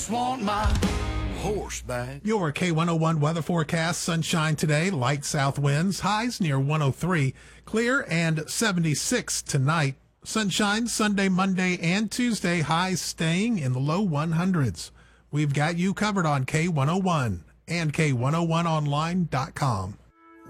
Want my horseback. Your K101 weather forecast: sunshine today, light south winds, highs near 103, clear and 76 tonight. Sunshine Sunday, Monday, and Tuesday, highs staying in the low 100s. We've got you covered on K101 and K101online.com.